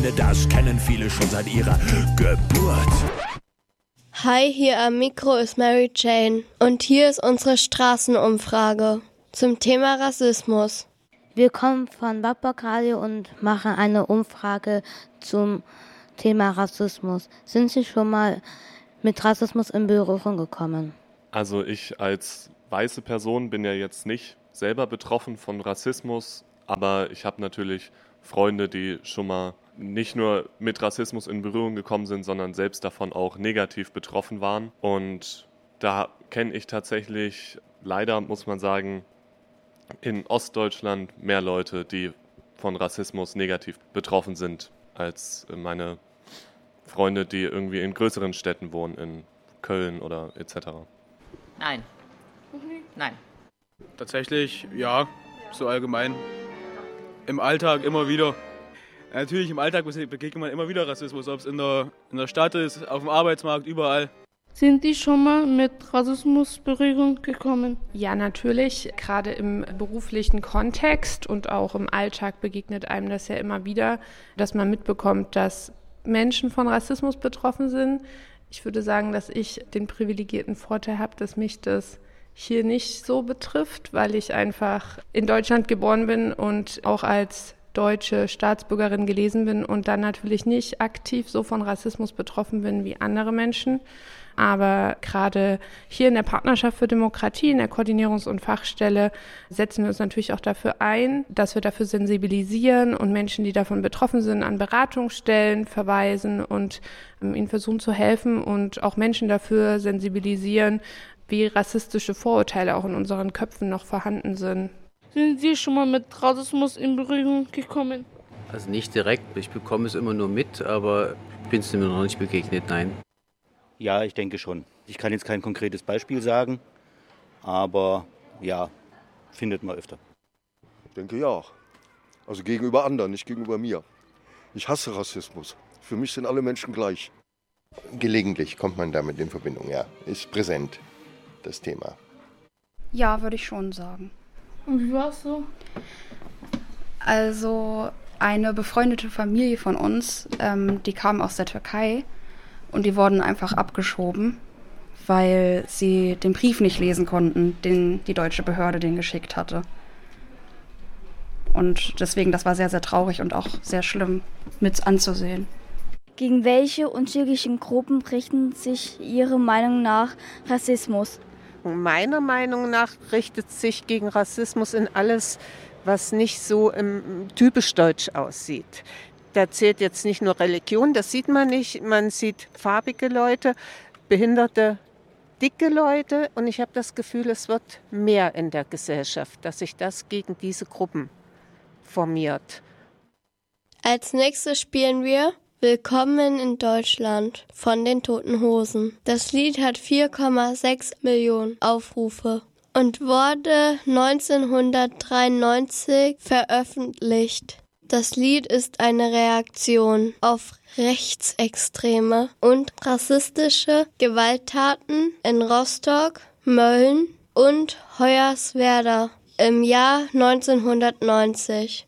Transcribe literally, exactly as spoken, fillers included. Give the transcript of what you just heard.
finde, das kennen viele schon seit ihrer Geburt. Hi, hier am Mikro ist Mary Jane und hier ist unsere Straßenumfrage zum Thema Rassismus. Wir kommen von Babak Radio und machen eine Umfrage zum Thema Rassismus. Sind Sie schon mal mit Rassismus in Berührung gekommen? Also ich als weiße Person bin ja jetzt nicht selber betroffen von Rassismus, aber ich habe natürlich Freunde, die schon mal nicht nur mit Rassismus in Berührung gekommen sind, sondern selbst davon auch negativ betroffen waren. Und da kenne ich tatsächlich, leider muss man sagen, in Ostdeutschland mehr Leute, die von Rassismus negativ betroffen sind, als meine Freunde, die irgendwie in größeren Städten wohnen, in Köln oder et cetera. Nein. Nein. Tatsächlich, ja, so allgemein. Im Alltag immer wieder. Natürlich im Alltag begegnet man immer wieder Rassismus, ob es in der, in der Stadt ist, auf dem Arbeitsmarkt, überall. Sind die schon mal mit Rassismus in Berührung gekommen? Ja, natürlich. Gerade im beruflichen Kontext und auch im Alltag begegnet einem das ja immer wieder, dass man mitbekommt, dass Menschen von Rassismus betroffen sind. Ich würde sagen, dass ich den privilegierten Vorteil habe, dass mich das hier nicht so betrifft, weil ich einfach in Deutschland geboren bin und auch als deutsche Staatsbürgerin gelesen bin und dann natürlich nicht aktiv so von Rassismus betroffen bin wie andere Menschen. Aber gerade hier in der Partnerschaft für Demokratie, in der Koordinierungs- und Fachstelle, setzen wir uns natürlich auch dafür ein, dass wir dafür sensibilisieren und Menschen, die davon betroffen sind, an Beratungsstellen verweisen und ähm, ihnen versuchen zu helfen und auch Menschen dafür sensibilisieren, wie rassistische Vorurteile auch in unseren Köpfen noch vorhanden sind. Sind Sie schon mal mit Rassismus in Berührung gekommen? Also nicht direkt, ich bekomme es immer nur mit, aber ich bin es mir noch nicht begegnet, nein. Ja, ich denke schon. Ich kann jetzt kein konkretes Beispiel sagen, aber ja, findet man öfter. Ich denke ja. Also gegenüber anderen, nicht gegenüber mir. Ich hasse Rassismus. Für mich sind alle Menschen gleich. Gelegentlich kommt man damit in Verbindung, ja. Ist präsent, das Thema. Ja, würde ich schon sagen. Und wie war es so? Also eine befreundete Familie von uns, ähm, die kam aus der Türkei und die wurden einfach abgeschoben, weil sie den Brief nicht lesen konnten, den die deutsche Behörde denen geschickt hatte. Und deswegen, das war sehr, sehr traurig und auch sehr schlimm mit anzusehen. Gegen welche unterschiedlichen Gruppen richten sich Ihrer Meinung nach Rassismus? Meiner Meinung nach richtet sich gegen Rassismus in alles, was nicht so ähm, typisch deutsch aussieht. Da zählt jetzt nicht nur Religion, das sieht man nicht. Man sieht farbige Leute, behinderte, dicke Leute. Und ich habe das Gefühl, es wird mehr in der Gesellschaft, dass sich das gegen diese Gruppen formiert. Als nächstes spielen wir Willkommen in Deutschland von den Toten Hosen. Das Lied hat vier Komma sechs Millionen Aufrufe und wurde neunzehnhundertdreiundneunzig veröffentlicht. Das Lied ist eine Reaktion auf rechtsextreme und rassistische Gewalttaten in Rostock, Mölln und Hoyerswerda im Jahr neunzehnhundertneunzig.